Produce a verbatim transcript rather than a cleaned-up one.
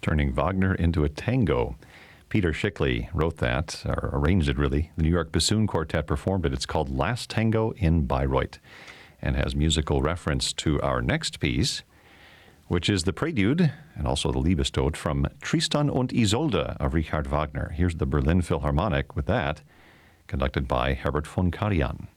turning Wagner into a tango. Peter Schickli wrote that, or arranged it really. The New York Bassoon Quartet performed it. It's called Last Tango in Bayreuth and has musical reference to our next piece, which is the prelude and also the Liebestod from Tristan und Isolde of Richard Wagner. Here's the Berlin Philharmonic with that, conducted by Herbert von Karajan.